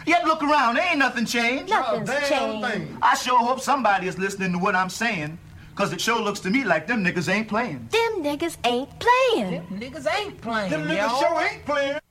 Yet look around, ain't nothing changed. Nothing's changed. I sure hope somebody is listening to what I'm saying, because it sure looks to me like them niggas ain't playing. Them niggas ain't playing. Them niggas ain't playing, Them yo. niggas sure ain't playing.